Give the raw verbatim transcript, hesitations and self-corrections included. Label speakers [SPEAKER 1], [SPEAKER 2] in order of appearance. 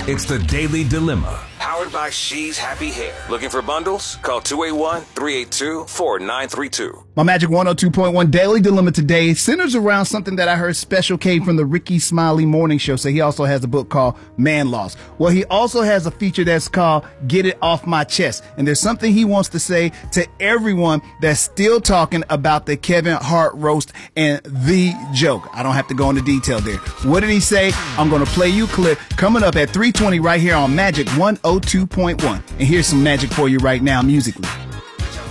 [SPEAKER 1] It's the Daily Dilemma.
[SPEAKER 2] Powered by She's Happy Hair. Looking for bundles? Call two eight one, three eight two, four nine three two.
[SPEAKER 3] My Magic one oh two point one Daily Dilemma today centers around something that I heard Special K from the Ricky Smiley Morning Show say. He also has a book called Man Loss. Well, he also has a feature that's called Get It Off My Chest. And there's something he wants to say to everyone that's still talking about the Kevin Hart roast and the joke. I don't have to go into detail there. What did he say? I'm going to play you a clip coming up at three twenty right here on Magic one oh two point one. And here's some magic for you right now musically.